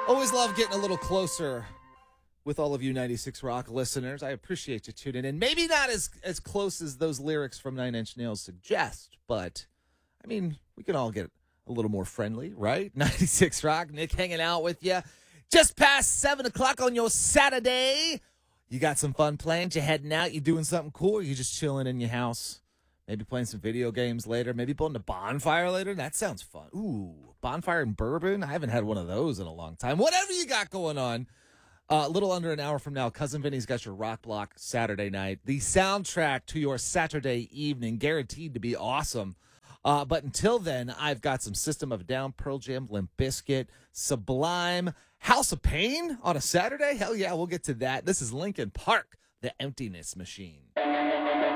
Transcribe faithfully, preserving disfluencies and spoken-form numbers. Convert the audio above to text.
Always love getting a little closer with all of you ninety-six Rock listeners. I appreciate you tuning in. Maybe not as, as close as those lyrics from Nine Inch Nails suggest, but, I mean, we can all get a little more friendly, right? ninety-six Rock, Nick hanging out with you. Just past seven o'clock on your Saturday. You got some fun plans? You heading out? You doing something cool? Or you just chilling in your house? Maybe playing some video games later. Maybe building a bonfire later. That sounds fun. Ooh, bonfire and bourbon. I haven't had one of those in a long time. Whatever you got going on. Uh, a little under an hour from now, Cousin Vinny's got your Rock Block Saturday night. The soundtrack to your Saturday evening, guaranteed to be awesome. Uh, but until then, I've got some System of a Down, Pearl Jam, Limp Bizkit, Sublime, House of Pain on a Saturday. Hell yeah, we'll get to that. This is Linkin Park, The Emptiness Machine.